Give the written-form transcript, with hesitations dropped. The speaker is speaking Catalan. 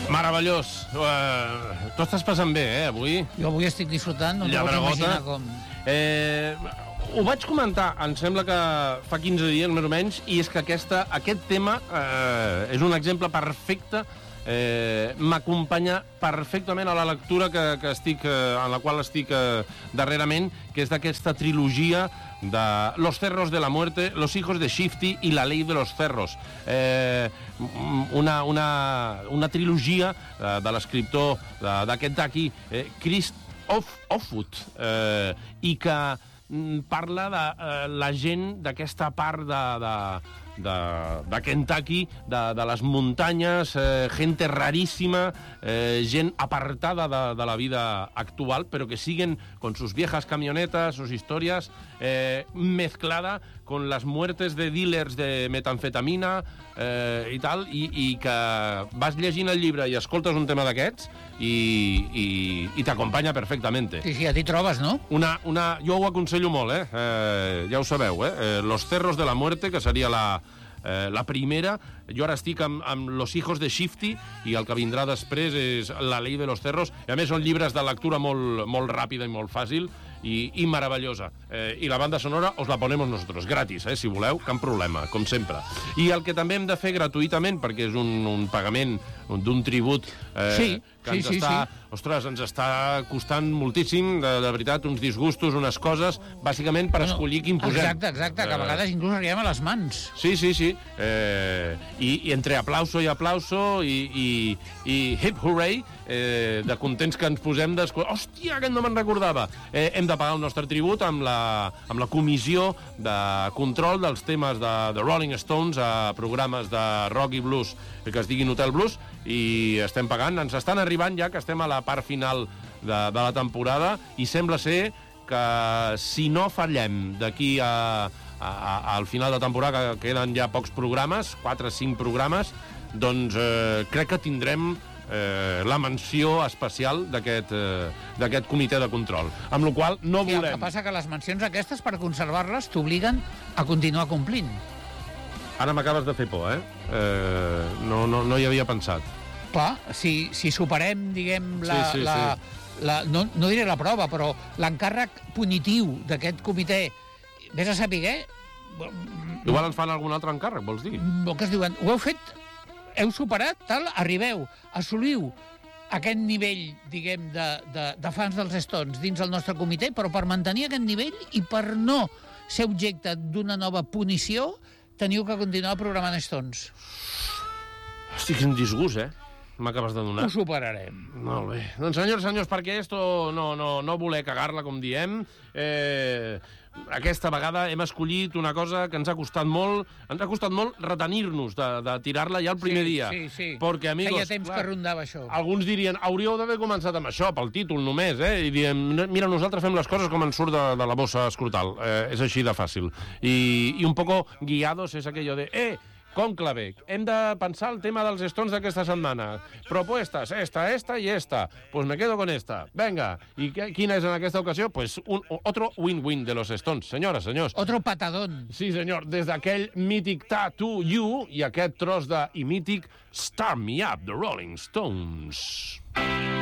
Meravellós. Tu estàs passant bé, avui? Jo avui estic disfrutant, no t'ho pots imaginar com... Ho vaig comentar, em sembla que fa 15 dies, més o menys, i és que aquest tema és un exemple perfecte, m'acompanya perfectament a la lectura en la qual estic darrerament, que és d'aquesta trilogia de Los Cerros de la Muerte, Los Hijos de Shifty i La Ley de los Cerros. Una trilogia de l'escriptor de Kentucky, Chris Offutt, i que parla de la gent d'aquesta part de Kentucky, de les muntanyes, gente raríssima, gent apartada de la vida actual, pero que siguen con sus viejas camionetas, sus historias, mezclada con las muertes de dealers de metanfetamina i tal, i que vas llegint el llibre i escoltes un tema d'aquests i t'acompanya perfectament. Sí, a ti trobes, no? Jo ho aconsello molt, ja ho sabeu, Los Cerros de la Muerte, que seria la primera. Jo ara estic amb Los Hijos de Shifty i el que vindrà després és La Ley de los Cerros, i a més són llibres de lectura molt ràpida i molt fàcil i meravellosa. I la banda sonora os la ponemos nosotros, gratis, si voleu, cap problema, com sempre. I el que també hem de fer gratuïtament, perquè és un pagament d'un tribut que ens està... Ostres, ens està costant moltíssim, de veritat, uns disgustos, unes coses, bàsicament per escollir quin posem. Exacte, que a vegades inclús arribem a les mans. Sí. I entre aplauso i aplauso i hip hooray, de contents que ens posem hòstia, aquest no me'n recordava. Hem de pagar el nostre tribut amb la comissió de control dels temes de Rolling Stones a programes de rock i blues que es diguin Hotel Blues, i estem pagant. Ens estan arribant ja, que estem a la part final de la temporada, i sembla ser que si no fallem d'aquí al final de temporada, que queden ja pocs programes, 4 o 5 programes, doncs crec que tindrem la menció especial d'aquest comitè de control. Amb la qual no volem... El que passa que les mencions aquestes, per conservar-les, t'obliguen a continuar complint. Ara m'acabes de fer por, no hi havia pensat. Clar, si superem, diguem, no diré la prova, però l'encàrrec punitiu d'aquest comitè, vés a saber, Igual ens fan algun altre encàrrec, vols dir? Que es diuen, ho heu fet, heu superat, tal, arribeu, assoliu aquest nivell, diguem, de fans dels Stones dins el nostre comitè, però per mantenir aquest nivell i per no ser objecte d'una nova punició, teniu que continuar programant Stones. Estic en disgust, m'acabes de donar. Ho superarem. Molt bé. Doncs, senyors, perquè esto no voler cagar-la, com diem, aquesta vegada hem escollit una cosa que ens ha costat molt retenir-nos de tirar-la ja el primer dia. Sí. Perquè, amigos, feia temps que rondava això. Alguns dirien, hauríeu d'haver començat amb això, pel títol només, i diem, mira, nosaltres fem les coses com ens surt de la bossa escrotal. És així de fàcil. I un poco guiados és aquello de, cònclave, hem de pensar el tema dels Stones d'aquesta setmana. Propuestas, esta y esta. Pues me quedo con esta. Venga. ¿Y quina és en aquesta ocasió? Pues otro win-win de los Stones. Senyores, senyors. Otro patadón. Sí, senyor. Des d'aquell mític Tattoo You i aquest tros de mític Start Me Up, The Rolling Stones.